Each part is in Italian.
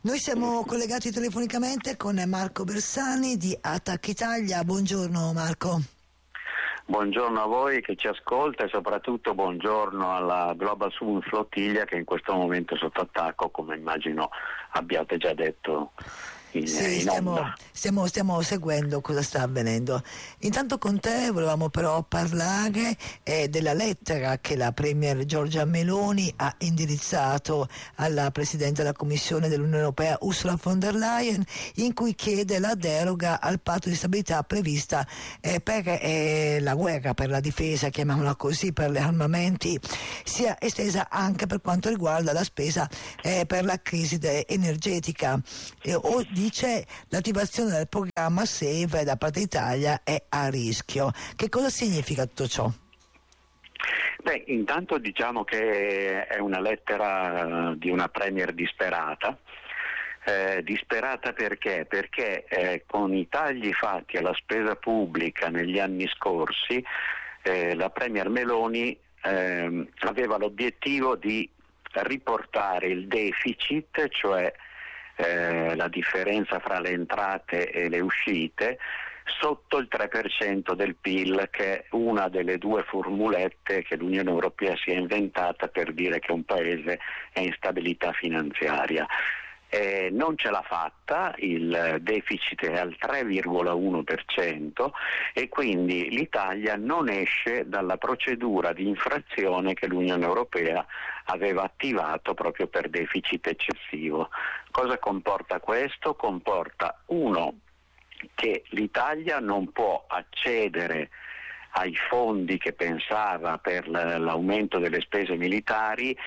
Noi siamo collegati telefonicamente con Marco Bersani di Attac Italia. Buongiorno Marco. Buongiorno a voi che ci ascolta e soprattutto buongiorno alla Global Sun Flottiglia che in questo momento è sotto attacco, come immagino abbiate già detto. Sì, stiamo seguendo cosa sta avvenendo. Intanto con te volevamo però parlare della lettera che la Premier Giorgia Meloni ha indirizzato alla Presidente della Commissione dell'Unione Europea Ursula von der Leyen, in cui chiede la deroga al patto di stabilità prevista per la guerra, per la difesa, chiamiamola così, per gli armamenti, sia estesa anche per quanto riguarda la spesa per la crisi energetica. Dice l'attivazione del programma SAVE da parte d'Italia è a rischio. Che cosa significa tutto ciò? Beh, intanto diciamo che è una lettera di una Premier disperata. Disperata perché? Perché con i tagli fatti alla spesa pubblica negli anni scorsi la Premier Meloni aveva l'obiettivo di riportare il deficit, cioè la differenza fra le entrate e le uscite, sotto il 3% del PIL, che è una delle due formulette che l'Unione Europea si è inventata per dire che un paese è in stabilità finanziaria. Non ce l'ha fatta, il deficit è al 3,1% e quindi l'Italia non esce dalla procedura di infrazione che l'Unione Europea aveva attivato proprio per deficit eccessivo. Cosa comporta questo? Comporta, uno, che l'Italia non può accedere ai fondi che pensava per l'aumento delle spese militari,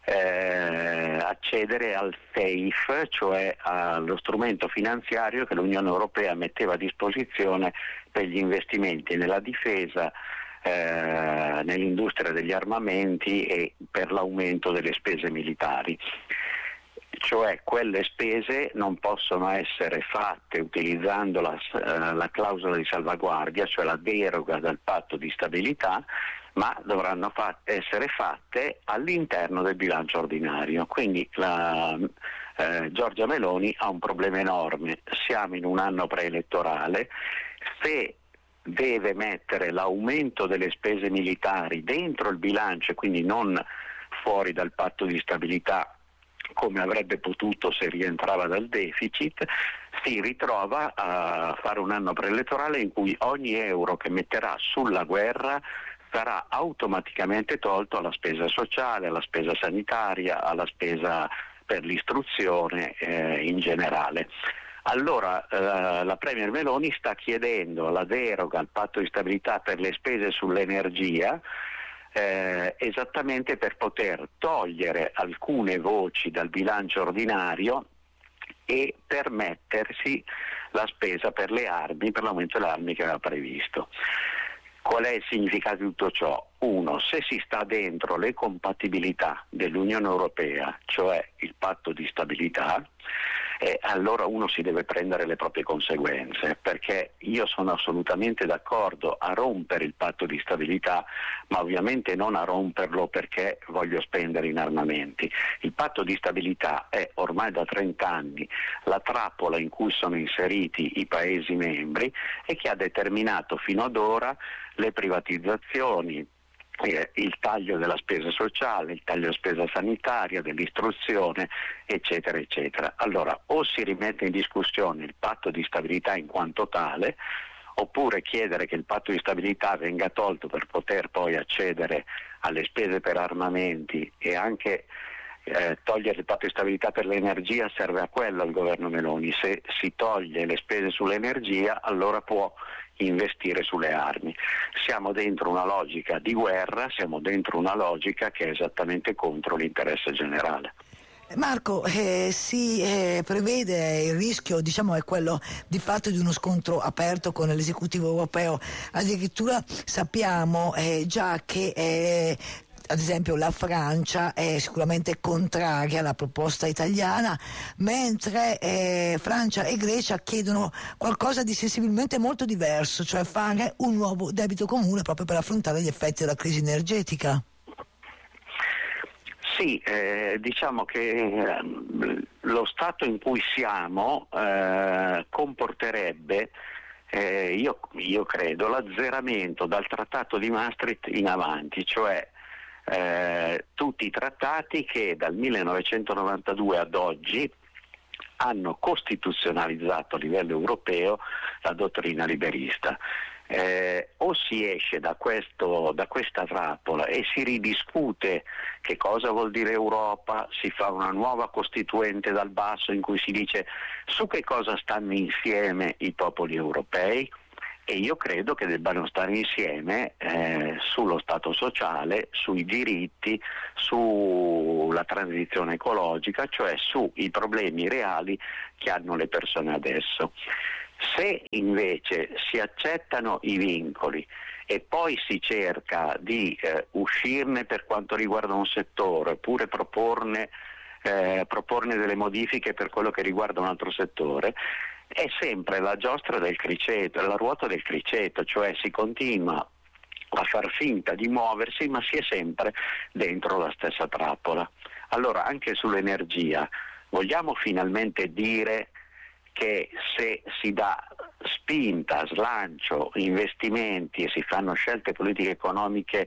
accedere al SAFE, cioè allo strumento finanziario che l'Unione Europea metteva a disposizione per gli investimenti nella difesa, nell'industria degli armamenti e per l'aumento delle spese militari. Cioè quelle spese non possono essere fatte utilizzando la clausola di salvaguardia, cioè la deroga dal patto di stabilità, ma dovranno essere fatte all'interno del bilancio ordinario. Quindi la Giorgia Meloni ha un problema enorme. Siamo in un anno preelettorale, se deve mettere l'aumento delle spese militari dentro il bilancio e quindi non fuori dal patto di stabilità, come avrebbe potuto se rientrava dal deficit, si ritrova a fare un anno preelettorale in cui ogni euro che metterà sulla guerra sarà automaticamente tolto alla spesa sociale, alla spesa sanitaria, alla spesa per l'istruzione in generale. Allora la Premier Meloni sta chiedendo la deroga al patto di stabilità per le spese sull'energia, esattamente per poter togliere alcune voci dal bilancio ordinario e permettersi la spesa per le armi, per l'aumento delle armi che aveva previsto. Qual è il significato di tutto ciò? Uno, se si sta dentro le compatibilità dell'Unione Europea, cioè il patto di stabilità, allora uno si deve prendere le proprie conseguenze, perché io sono assolutamente d'accordo a rompere il patto di stabilità, ma ovviamente non a romperlo perché voglio spendere in armamenti. Il patto di stabilità è ormai da 30 anni la trappola in cui sono inseriti i Paesi membri e che ha determinato fino ad ora le privatizzazioni, il taglio della spesa sociale, il taglio della spesa sanitaria, dell'istruzione, eccetera, eccetera. Allora, o si rimette in discussione il patto di stabilità in quanto tale, oppure chiedere che il patto di stabilità venga tolto per poter poi accedere alle spese per armamenti e anche togliere il patto di stabilità per l'energia serve a quello il governo Meloni. Se si toglie le spese sull'energia, allora può investire sulle armi. Siamo dentro una logica di guerra, siamo dentro una logica che è esattamente contro l'interesse generale. Marco, si prevede il rischio, diciamo, è quello di fatto di uno scontro aperto con l'esecutivo europeo. Addirittura sappiamo già che ad esempio la Francia è sicuramente contraria alla proposta italiana, mentre Francia e Grecia chiedono qualcosa di sensibilmente molto diverso, cioè fare un nuovo debito comune proprio per affrontare gli effetti della crisi energetica. Sì, diciamo che lo stato in cui siamo comporterebbe, io credo, l'azzeramento dal Trattato di Maastricht in avanti, cioè tutti i trattati che dal 1992 ad oggi hanno costituzionalizzato a livello europeo la dottrina liberista. O si esce da questa trappola e si ridiscute che cosa vuol dire Europa, si fa una nuova costituente dal basso in cui si dice su che cosa stanno insieme i popoli europei, e io credo che debbano stare insieme sullo Stato sociale, sui diritti, sulla transizione ecologica, cioè sui problemi reali che hanno le persone adesso. Se invece si accettano i vincoli e poi si cerca di uscirne per quanto riguarda un settore, oppure proporne delle modifiche per quello che riguarda un altro settore, è sempre la giostra del criceto, la ruota del criceto, cioè si continua a far finta di muoversi, ma si è sempre dentro la stessa trappola. Allora, anche sull'energia, vogliamo finalmente dire che se si dà spinta, slancio, investimenti e si fanno scelte politiche economiche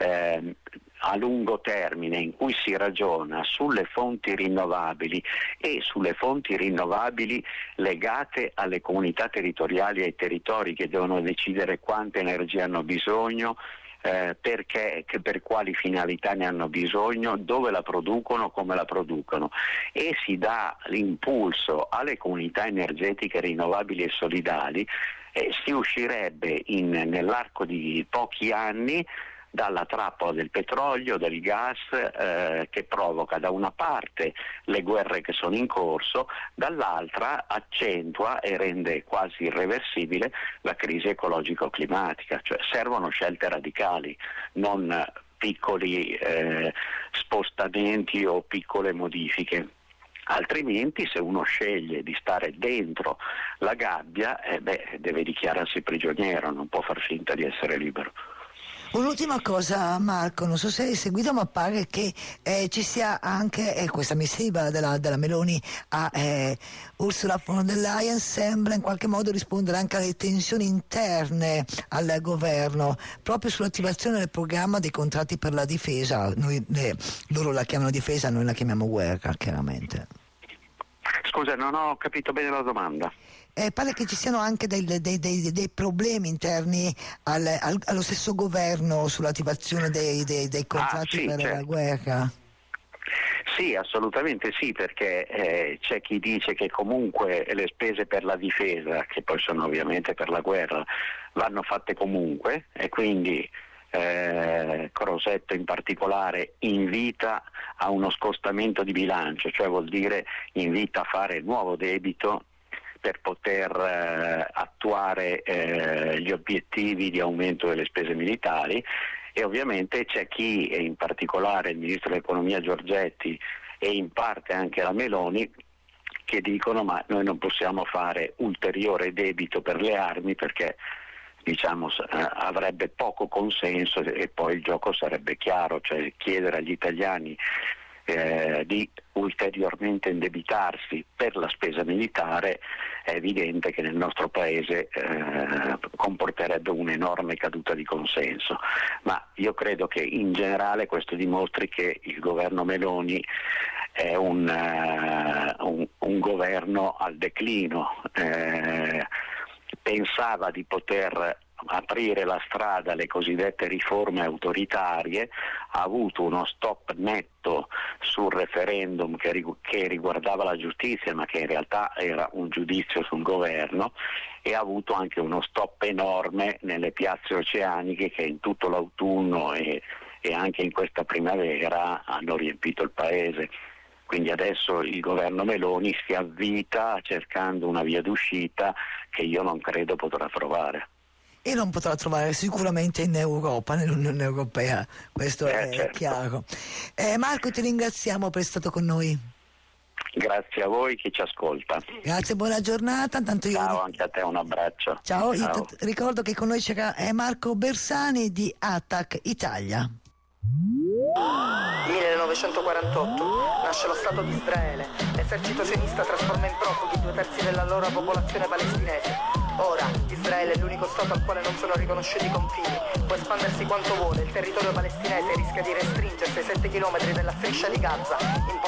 a lungo termine in cui si ragiona sulle fonti rinnovabili e sulle fonti rinnovabili legate alle comunità territoriali e ai territori che devono decidere quanta energia hanno bisogno, perché, per quali finalità ne hanno bisogno, dove la producono, come la producono, e si dà l'impulso alle comunità energetiche rinnovabili e solidali, si uscirebbe nell'arco di pochi anni dalla trappola del petrolio, del gas, che provoca da una parte le guerre che sono in corso, dall'altra accentua e rende quasi irreversibile la crisi ecologico-climatica. Cioè servono scelte radicali, non piccoli spostamenti o piccole modifiche. Altrimenti, se uno sceglie di stare dentro la gabbia, deve dichiararsi prigioniero, non può far finta di essere libero. Un'ultima cosa, Marco, non so se hai seguito, ma pare che ci sia anche questa missiva della Meloni a Ursula von der Leyen sembra in qualche modo rispondere anche alle tensioni interne al governo, proprio sull'attivazione del programma dei contratti per la difesa. Loro la chiamano difesa, noi la chiamiamo guerra, chiaramente. Scusa, non ho capito bene la domanda. Pare che ci siano anche dei problemi interni allo stesso governo sull'attivazione dei contratti per la guerra. Sì, assolutamente sì, perché c'è chi dice che comunque le spese per la difesa, che poi sono ovviamente per la guerra, vanno fatte comunque, e quindi Crosetto in particolare invita a uno scostamento di bilancio, cioè vuol dire invita a fare nuovo debito per poter attuare gli obiettivi di aumento delle spese militari, e ovviamente c'è chi, e in particolare il ministro dell'economia Giorgetti e in parte anche la Meloni, che dicono ma noi non possiamo fare ulteriore debito per le armi perché avrebbe poco consenso e poi il gioco sarebbe chiaro, cioè chiedere agli italiani di ulteriormente indebitarsi per la spesa militare è evidente che nel nostro paese comporterebbe un'enorme caduta di consenso, ma io credo che in generale questo dimostri che il governo Meloni è un governo al declino. Pensava di poter aprire la strada alle cosiddette riforme autoritarie, ha avuto uno stop netto sul referendum che riguardava la giustizia, ma che in realtà era un giudizio sul governo, e ha avuto anche uno stop enorme nelle piazze oceaniche che in tutto l'autunno e anche in questa primavera hanno riempito il paese. Quindi adesso il governo Meloni si avvita cercando una via d'uscita che io non credo potrà trovare. E non potrà trovare sicuramente in Europa, nell'Unione Europea, questo è certo. Chiaro. Marco, ti ringraziamo per essere stato con noi. Grazie a voi che ci ascolta. Grazie, buona giornata. Ciao, anche a te un abbraccio. Ciao. Ricordo che con noi c'era Marco Bersani di ATAC Italia. 1948 nasce lo Stato di Israele. L'esercito sionista trasforma in profughi 2/3 della loro popolazione palestinese. Ora Israele è l'unico Stato al quale non sono riconosciuti i confini. Può espandersi quanto vuole. Il territorio palestinese rischia di restringersi ai 7 km della striscia di Gaza.